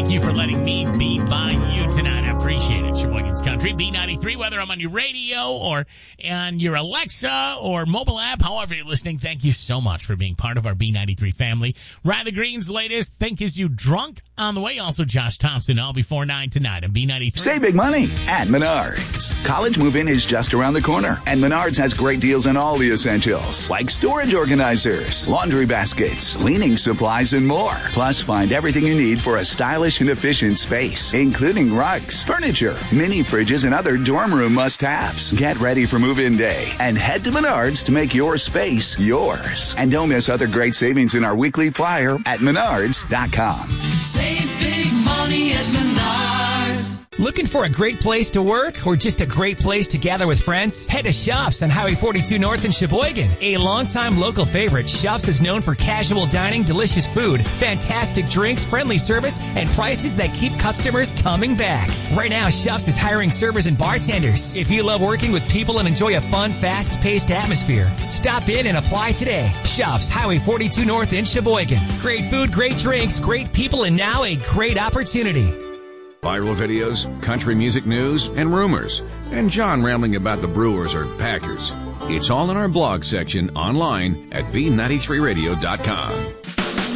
Thank you for letting me be by you tonight. I appreciate it. Sheboygan's Country, B93, whether I'm on your radio or on your Alexa or mobile app, however you're listening, thank you so much for being part of our B93 family. Riley Green's latest, Think Is You Drunk, on the way. Also, Josh Thompson, all before 9 tonight on B93. Save big money at Menards. College move-in is just around the corner, and Menards has great deals on all the essentials, like storage organizers, laundry baskets, cleaning supplies, and more. Plus, find everything you need for a stylish and efficient space, including rugs, furniture, mini fridges, and other dorm room must-haves. Get ready for move-in day and head to Menards to make your space yours. And don't miss other great savings in our weekly flyer at Menards.com. Save big money at Menards. Looking for a great place to work or just a great place to gather with friends? Head to Shops on Highway 42 North in Sheboygan. A longtime local favorite, Shops is known for casual dining, delicious food, fantastic drinks, friendly service, and prices that keep customers coming back. Right now, Shops is hiring servers and bartenders. If you love working with people and enjoy a fun, fast-paced atmosphere, stop in and apply today. Shops, Highway 42 North in Sheboygan. Great food, great drinks, great people, and now a great opportunity. Viral videos, country music news, and rumors. And John rambling about the Brewers or Packers. It's all in our blog section online at B93radio.com.